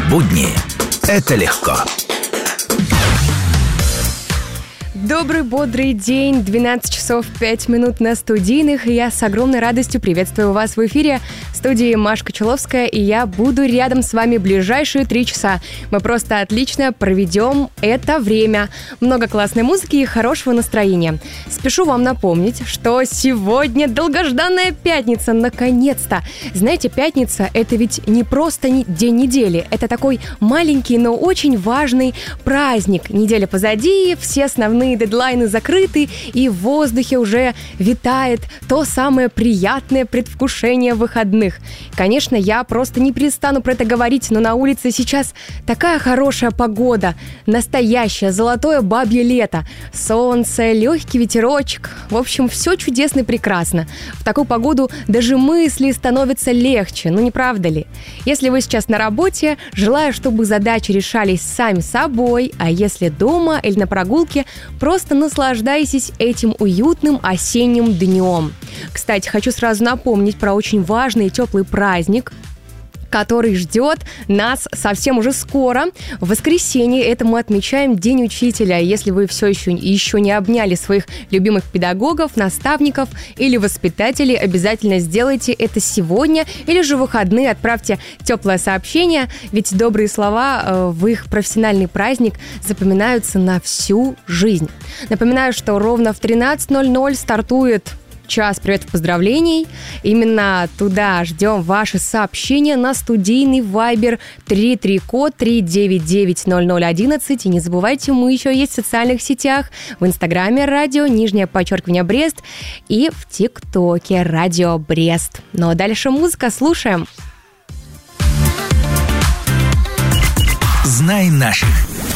Будни – это легко. Добрый, бодрый день, 12 часов 5 минут на студийных, и я с огромной радостью приветствую вас в эфире. В студии Маша Кочеловская, и я буду рядом с вами ближайшие 3 часа. Мы просто отлично проведем это время. Много классной музыки и хорошего настроения. Спешу вам напомнить, что сегодня долгожданная пятница, наконец-то. Знаете, пятница — это ведь не просто день недели, это такой маленький, но очень важный праздник. Неделя позади, все основные дедлайны закрыты, и в воздухе уже витает то самое приятное предвкушение выходных. Конечно, я просто не перестану про это говорить, но на улице сейчас такая хорошая погода, настоящее золотое бабье лето, солнце, легкий ветерочек, в общем, все чудесно и прекрасно. В такую погоду даже мысли становятся легче, ну не правда ли? Если вы сейчас на работе, желаю, чтобы задачи решались сами собой, а если дома или на прогулке, просто наслаждайтесь этим уютным осенним днем. Кстати, хочу сразу напомнить про очень важный и теплый праздник, который ждет нас совсем уже скоро. В воскресенье это мы отмечаем День учителя. Если вы все еще не обняли своих любимых педагогов, наставников или воспитателей, обязательно сделайте это сегодня или же в выходные. Отправьте теплое сообщение, ведь добрые слова в их профессиональный праздник запоминаются на всю жизнь. Напоминаю, что ровно в 13:00 стартует час приветов, поздравлений. Именно туда ждем ваши сообщения на студийный Viber 333-код 399-0011. И не забывайте, мы еще есть в социальных сетях, в Инстаграме радио, _, Брест, и в ТикТоке радио Брест. Ну а дальше музыка, слушаем. Знай наших.